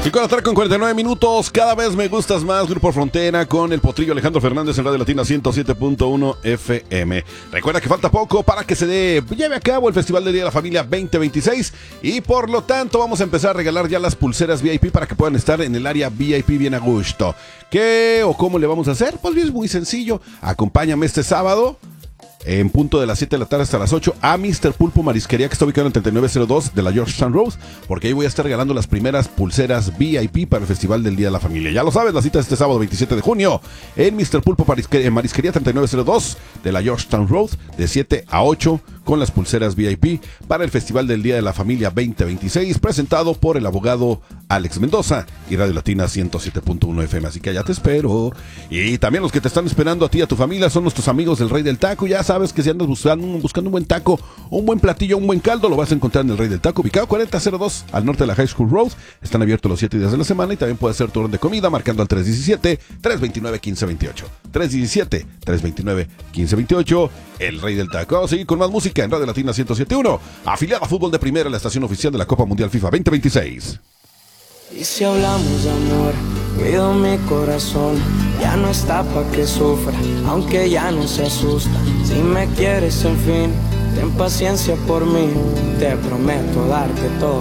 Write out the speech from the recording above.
5 de la tarde con 49 minutos. Cada vez me gustas más. Grupo Frontera con el potrillo Alejandro Fernández en Radio Latina 107.1 FM. Recuerda que falta poco para que se lleve a cabo el Festival del Día de la Familia 2026. Y por lo tanto vamos a empezar a regalar ya las pulseras VIP para que puedan estar en el área VIP bien a gusto. ¿Qué o cómo le vamos a hacer? Pues bien, es muy sencillo. Acompáñame este sábado en punto de las 7 de la tarde hasta las 8 a Mr. Pulpo Marisquería, que está ubicado en 3902 de la Georgetown Road, porque ahí voy a estar regalando las primeras pulseras VIP para el Festival del Día de la Familia. Ya lo sabes, la cita es este sábado 27 de junio en Mr. Pulpo Marisquería 3902 de la Georgetown Road, de 7 a 8 con las pulseras VIP para el Festival del Día de la Familia 2026, presentado por el abogado Alex Mendoza y Radio Latina 107.1 FM. Así que allá te espero. Y también los que te están esperando a ti y a tu familia son nuestros amigos del Rey del Taco. Ya sabes que si andas buscando un buen taco, un buen platillo, un buen caldo, lo vas a encontrar en el Rey del Taco, ubicado 4002 al norte de la High School Road. Están abiertos los 7 días de la semana y también puedes hacer tu orden de comida marcando al 317-329-1528. 317-329-1528. El Rey del Taco. Vamos a seguir con más música en Radio Latina 107.1, afiliada a Fútbol de Primera, la estación oficial de la Copa Mundial FIFA 2026. Y si hablamos de amor, cuido mi corazón, ya no está pa' que sufra, aunque ya no se asusta. Si me quieres, en fin, ten paciencia por mí, te prometo darte todo